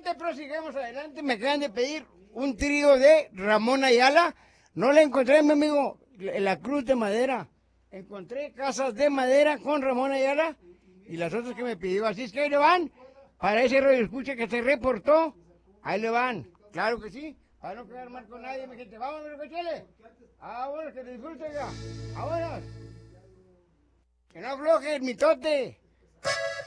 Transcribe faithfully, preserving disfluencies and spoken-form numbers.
mitote, pero sigamos adelante. Me acaban de pedir un trío de Ramón Ayala. No la encontré, mi amigo, en la Cruz de Madera. Encontré Casas de Madera con Ramón Ayala y las otras que me pidió. Así es que ahí le van. Para ese radio escucha que se reportó, ahí le van. Claro que sí. Para no quedar mal con nadie, mi gente. Vámonos, cochele. Vámonos, que te disfruten ya. Vámonos. Que no afloje el mitote.